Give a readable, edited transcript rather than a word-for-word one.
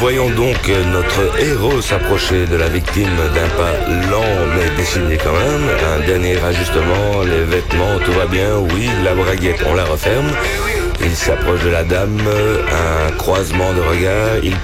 voyons donc notre héros s'approcher de la victime d'un pas lent mais décidé quand même. Un dernier ajustement, les vêtements, tout va bien, oui, la braguette, on la referme. Il s'approche de la dame, un croisement de regard, il